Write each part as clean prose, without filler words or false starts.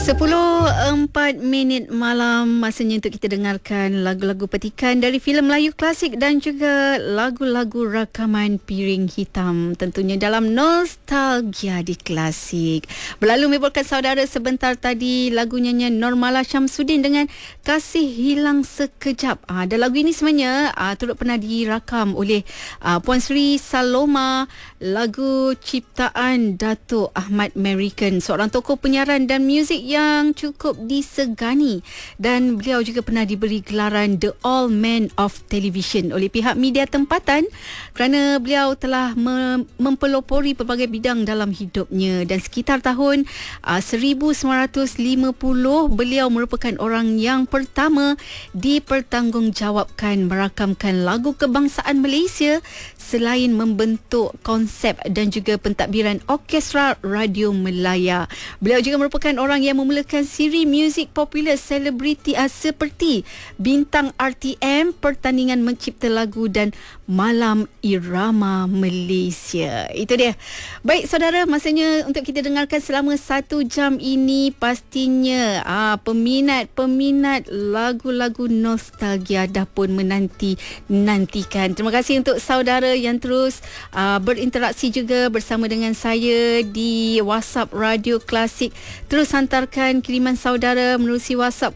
10:04 malam, masanya untuk kita dengarkan lagu-lagu petikan dari filem Melayu klasik dan juga lagu-lagu rakaman Piring Hitam, tentunya dalam Nostalgia di Klasik. Berlalu melibatkan saudara sebentar tadi lagu nyanyian Normala Syamsuddin dengan Kasih Hilang Sekejap. Dan lagu ini sebenarnya turut pernah dirakam oleh Puan Sri Saloma, lagu ciptaan Datuk Ahmad American, seorang tokoh penyiaran dan muzik yang cukup disegani, dan beliau juga pernah diberi gelaran The All Man of Television oleh pihak media tempatan kerana beliau telah mempelopori pelbagai bidang dalam hidupnya. Dan sekitar tahun 1950 beliau merupakan orang yang pertama dipertanggungjawabkan merakamkan lagu kebangsaan Malaysia selain membentuk konsep dan juga pentadbiran Orkestra Radio Melaya. Beliau juga merupakan orang yang memulakan siri muzik popular selebriti seperti Bintang RTM, Pertandingan Mencipta Lagu dan Malam Irama Malaysia. Itu dia. Baik saudara, masanya untuk kita dengarkan selama 1 jam ini. Pastinya peminat lagu-lagu nostalgia dah pun menantikan. Terima kasih untuk saudara yang terus berinteraksi juga bersama dengan saya di WhatsApp Radio Klasik. Terus hantarkan kiriman saudara menerusi WhatsApp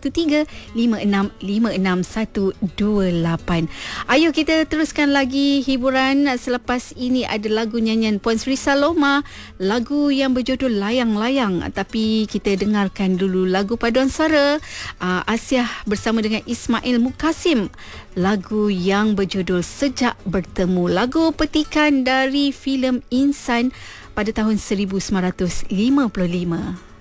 0135656128. Ayo kita teruskan lagi hiburan. Selepas ini ada lagu nyanyian Puan Sri Saloma, lagu yang berjudul Layang-Layang. Tapi kita dengarkan dulu lagu paduan suara Asyah bersama dengan Ismail Mukasim, lagu yang berjudul Sejak Bertemu, lagu petikan dari filem Insan pada tahun 1955.